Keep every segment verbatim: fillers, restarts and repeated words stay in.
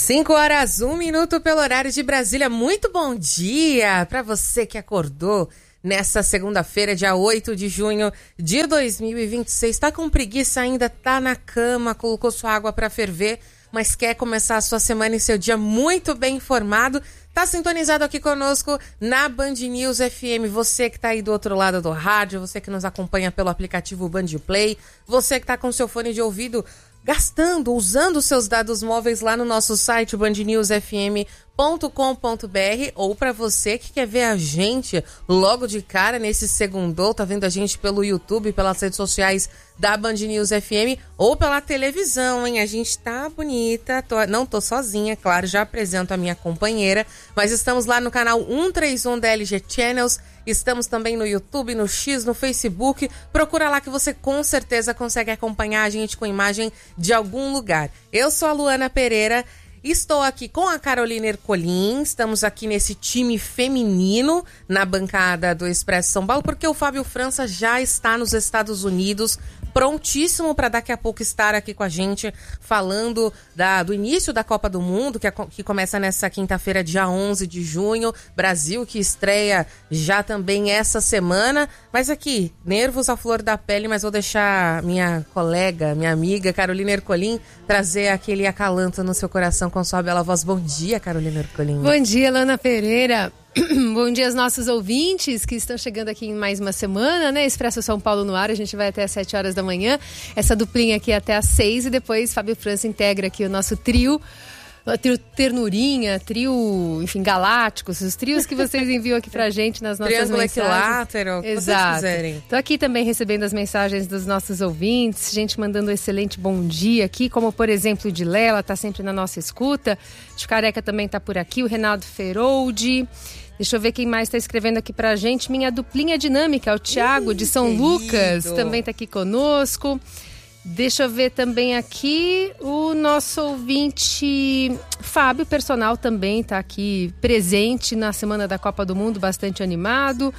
cinco horas, um minuto pelo horário de Brasília. Muito bom dia para você que acordou nessa segunda-feira, dia oito de junho de dois mil e vinte e seis. Tá com preguiça ainda, tá na cama, colocou sua água para ferver, mas quer começar a sua semana e seu dia muito bem informado. Tá sintonizado aqui conosco na Band News F M. Você que tá aí do outro lado do rádio, você que nos acompanha pelo aplicativo Band Play, você que tá com seu fone de ouvido gastando, usando os seus dados móveis lá no nosso site band news f m ponto com ponto b r, ou para você que quer ver a gente logo de cara nesse segundou, tá vendo a gente pelo YouTube, pelas redes sociais da Band News F M ou pela televisão, hein? A gente tá bonita, tô, não tô sozinha, claro, já apresento a minha companheira, mas estamos lá no canal cento e trinta e um da L G Channels, estamos também no YouTube, no X, no Facebook, procura lá que você com certeza consegue acompanhar a gente com imagem de algum lugar. Eu sou a Luana Pereira, estou aqui com a Carolina Ercolim, estamos aqui nesse time feminino na bancada do Expresso São Paulo, porque o Fábio França já está nos Estados Unidos, prontíssimo para daqui a pouco estar aqui com a gente falando da, do início da Copa do Mundo, que, a, que começa nessa quinta-feira, dia onze de junho, Brasil que estreia já também essa semana, mas aqui, nervos à flor da pele, mas vou deixar minha colega, minha amiga Carolina Ercolim trazer aquele acalanto no seu coração com sua bela voz. Bom dia, Carolina Ercolim. Bom dia, Luana Pereira. Bom dia aos nossos ouvintes que estão chegando aqui em mais uma semana, né? Expresso São Paulo no ar, a gente vai até às sete horas da manhã. Essa duplinha aqui até às seis e depois Fábio França integra aqui o nosso trio. Trio Ternurinha, trio, enfim, Galácticos, os trios que vocês enviam aqui pra gente nas nossas Triângulo mensagens. Equilátero, o que vocês quiserem. Tô aqui também recebendo as mensagens dos nossos ouvintes, gente mandando um excelente bom dia aqui, como por exemplo de Lela, tá sempre na nossa escuta. De Careca também tá por aqui, o Reinaldo Feroldi. Deixa eu ver quem mais está escrevendo aqui pra gente. Minha duplinha dinâmica, o Thiago, Ih, de São querido. Lucas, também tá aqui conosco. Deixa eu ver também aqui, o nosso ouvinte Fábio Personal também está aqui presente na Semana da Copa do Mundo, bastante animado.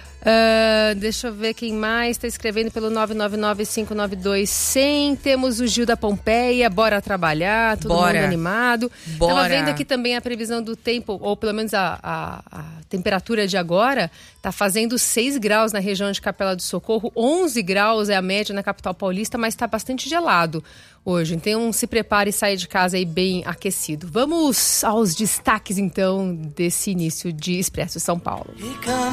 Uh, deixa eu ver quem mais está escrevendo pelo nove nove nove, cinco nove dois, zero zero. Temos o Gil da Pompeia, bora trabalhar, todo bora. mundo animado. Bora. Tava vendo aqui também a previsão do tempo, ou pelo menos a, a, a temperatura de agora, tá fazendo seis graus na região de Capela do Socorro, onze graus é a média na capital paulista, mas está bastante gelado hoje. Então se prepare e saia de casa aí bem aquecido. Vamos aos destaques então desse início de Expresso São Paulo.